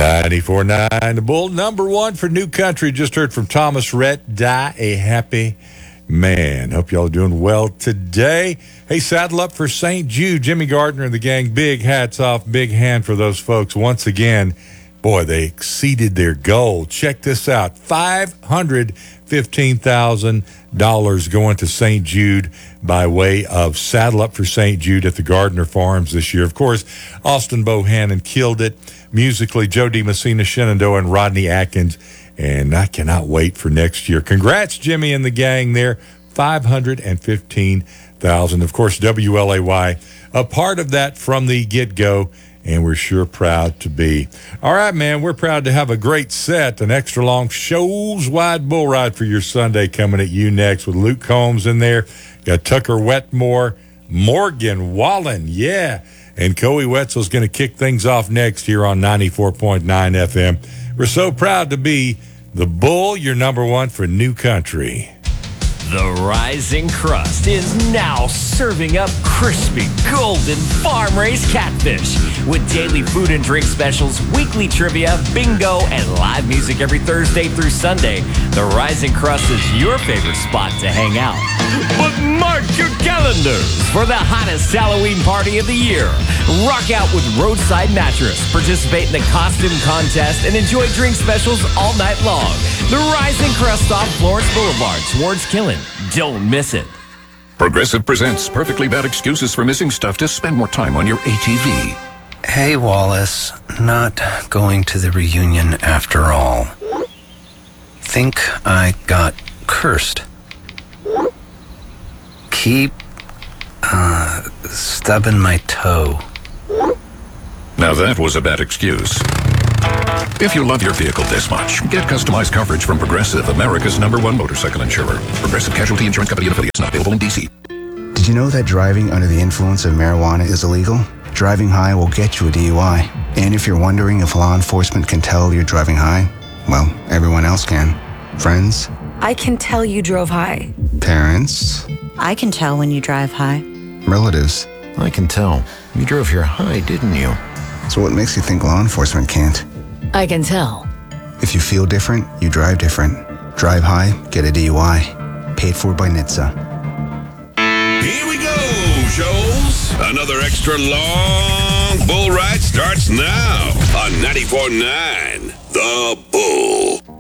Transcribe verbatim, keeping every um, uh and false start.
ninety-four point nine The Bull, number one for New Country. Just heard from Thomas Rhett, Die a Happy Man. Hope y'all are doing well today. Hey, saddle up for Saint Jude. Jimmy Gardner and the gang, big hats off, big hand for those folks. Once again, boy, they exceeded their goal. Check this out, five hundred fifteen thousand dollars going to Saint Jude by way of Saddle Up for Saint Jude at the Gardner Farms this year. Of course, Austin Bohannon killed it musically, Joe DiMessina, Shenandoah, and Rodney Atkins, and I cannot wait for next year. Congrats, Jimmy and the gang there, five hundred fifteen thousand dollars. Of course, W L A Y, a part of that from the get-go, and we're sure proud to be. All right, man, we're proud to have a great set, an extra long shows wide bull ride for your Sunday coming at you next with Luke Combs in there. Got Tucker Wetmore, Morgan Wallen, yeah. And Coey Wetzel's going to kick things off next here on ninety-four point nine F M. We're so proud to be the Bull, your number one for New Country. The Rising Crust is now serving up crispy, golden farm-raised catfish with daily food and drink specials, weekly trivia, bingo, and live music every Thursday through Sunday. The Rising Crust is your favorite spot to hang out. But mark your calendars for the hottest Halloween party of the year. Rock out with Roadside Mattress, participate in the costume contest, and enjoy drink specials all night long. The Rising Crust off Florence Boulevard towards Killen. Don't miss it. Progressive presents Perfectly Bad Excuses for Missing Stuff to Spend More Time on Your A T V. Hey, Wallace. Not going to the reunion after all. Think I got cursed. Keep, uh, stubbing my toe. Now that was a bad excuse. If you love your vehicle this much, get customized coverage from Progressive, America's number one motorcycle insurer. Progressive Casualty Insurance Company and affiliates, not available in D C. Did you know that driving under the influence of marijuana is illegal? Driving high will get you a D U I. And if you're wondering if law enforcement can tell you're driving high, well, everyone else can. Friends? I can tell you drove high. Parents? I can tell when you drive high. Relatives? I can tell. You drove here high, didn't you? So what makes you think law enforcement can't? I can tell. If you feel different, you drive different. Drive high, get a D U I. Paid for by N H T S A. Here we go, Shoals. Another extra long bull ride starts now on ninety-four point nine The Bull.